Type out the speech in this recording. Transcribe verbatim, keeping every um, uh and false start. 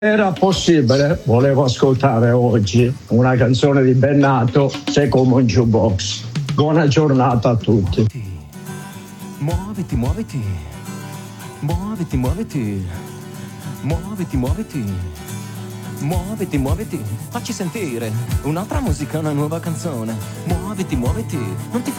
Era possibile, volevo ascoltare oggi una canzone di Bennato, Sei come un jukebox. Buona giornata a tutti. Muoviti, muoviti, muoviti, muoviti, muoviti, muoviti, muoviti, muoviti, facci sentire un'altra musica, una nuova canzone. Muoviti, muoviti, non ti